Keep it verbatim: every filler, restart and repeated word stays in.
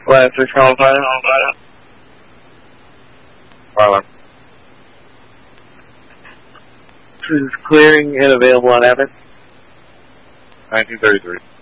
Last six calls, I don't know. This is clearing and available on Abbott. nineteen thirty-three.